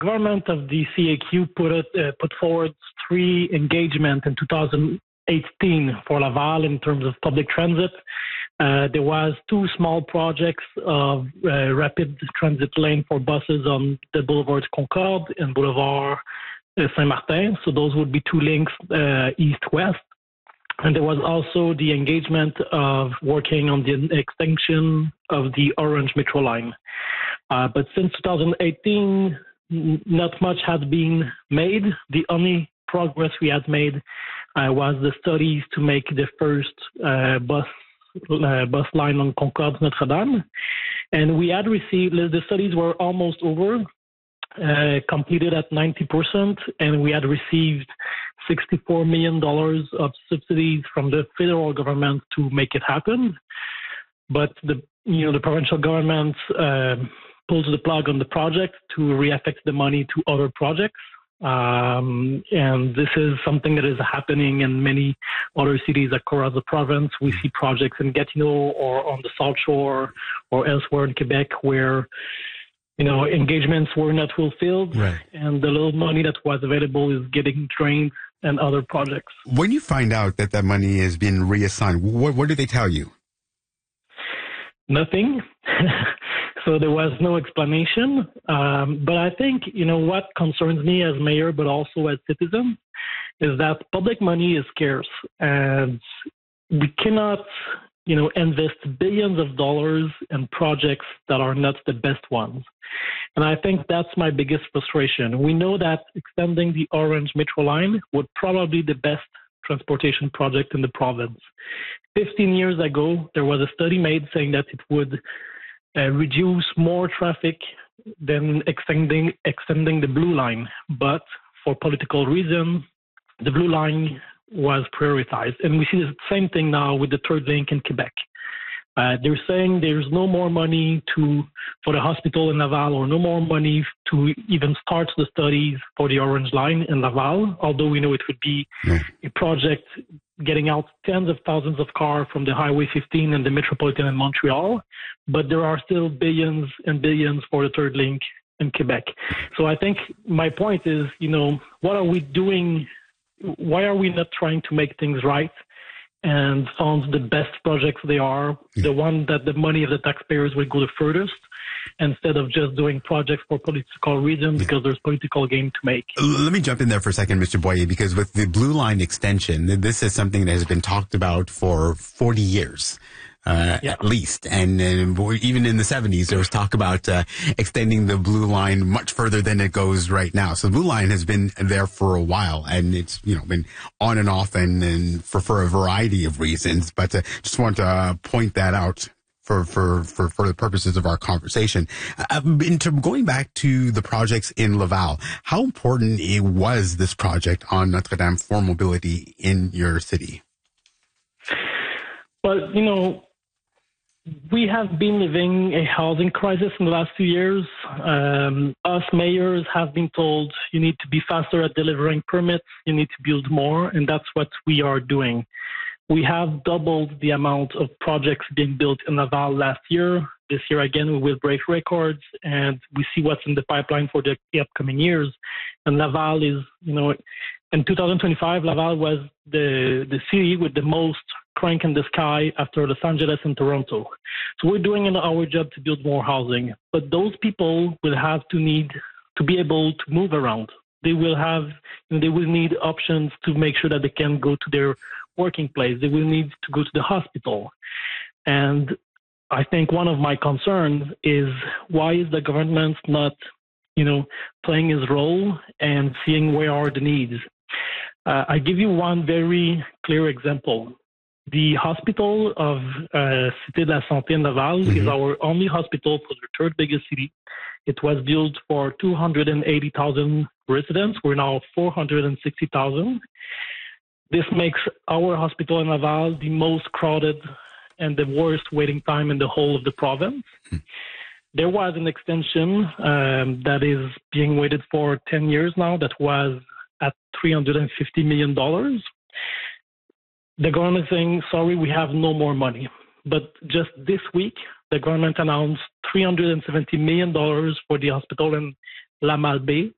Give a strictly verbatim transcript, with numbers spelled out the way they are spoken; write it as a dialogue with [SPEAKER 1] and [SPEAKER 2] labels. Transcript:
[SPEAKER 1] government of the C A Q put it, uh, put forward three engagements in two thousand eighteen for Laval in terms of public transit. Uh, there was two small projects of uh, rapid transit lane for buses on the Boulevard Concorde and Boulevard uh, Saint-Martin. So those would be two links uh, east-west. And there was also the engagement of working on the extension of the Orange Metro line. Uh, but since two thousand eighteen, n- not much has been made. The only progress we had made uh, was the studies to make the first uh, bus uh, bus line on Concorde Notre Dame. And we had received, the studies were almost over, uh, completed at ninety percent, and we had received sixty-four million dollars of subsidies from the federal government to make it happen. But the, you know, the provincial government uh, pulled the plug on the project to reaffect the money to other projects. Um, and this is something that is happening in many other cities across the province. We see projects in Gatineau or on the South Shore or elsewhere in Quebec where, you know, engagements were not fulfilled,
[SPEAKER 2] right,
[SPEAKER 1] and the little money that was available is getting drained and other projects.
[SPEAKER 2] When you find out that that money is being reassigned, what, what do they tell you?
[SPEAKER 1] Nothing. So there was no explanation. Um, but I think, you know, what concerns me as mayor, but also as citizen, is that public money is scarce. And we cannot, you know, invest billions of dollars in projects that are not the best ones. And I think that's my biggest frustration. We know that extending the Orange Metro line would probably be the best transportation project in the province. fifteen years ago, there was a study made saying that it would uh, reduce more traffic than extending extending the Blue Line. But for political reasons, the Blue Line was prioritized. And we see the same thing now with the third link in Quebec. Uh, they're saying there's no more money to for the hospital in Laval, or no more money to even start the studies for the Orange Line in Laval, although we know it would be a project getting out tens of thousands of cars from the Highway fifteen and the Metropolitan in Montreal, but there are still billions and billions for the third link in Quebec. So I think my point is, you know, what are we doing? Why are we not trying to make things right and fund the best projects they are, yeah. the one that the money of the taxpayers will go the furthest, instead of just doing projects for political reasons because yeah. there's political gain to make.
[SPEAKER 2] Let me jump in there for a second, Mister Boyer, because with the Blue Line extension, this is something that has been talked about for forty years. Uh, yeah. At least. And, and even in the seventies, there was talk about uh, extending the Blue Line much further than it goes right now. So the Blue Line has been there for a while, and it's, you know, been on and off and, and for, for a variety of reasons. But uh, just want to uh, point that out for, for, for, for the purposes of our conversation. Uh, in term, going back to the projects in Laval, how important it was this project on Notre Dame for mobility in your city?
[SPEAKER 1] Well, you know, we have been living a housing crisis in the last few years. Um, us mayors have been told you need to be faster at delivering permits, you need to build more, and that's what we are doing. We have doubled the amount of projects being built in Laval last year. This year, again, we will break records, and we see what's in the pipeline for the upcoming years. And Laval is, you know, in two thousand twenty-five, Laval was the, the city with the most crank in the sky after Los Angeles and Toronto. So we're doing our job to build more housing. But those people will have to need to be able to move around. They will have, you know, they will need options to make sure that they can go to their working place. They will need to go to the hospital. And I think one of my concerns is, why is the government not, you know, playing its role and seeing where are the needs? Uh, I give you one very clear example. The hospital of uh, Cité de la Santé in Laval mm-hmm. is our only hospital for the third biggest city. It was built for two hundred eighty thousand residents. We're now four hundred sixty thousand. This makes our hospital in Laval the most crowded and the worst waiting time in the whole of the province. Mm-hmm. There was an extension um, that is being waited for ten years now that was at three hundred fifty million dollars. The government is saying, sorry, we have no more money. But just this week, the government announced three hundred seventy million dollars for the hospital in La Malbaie,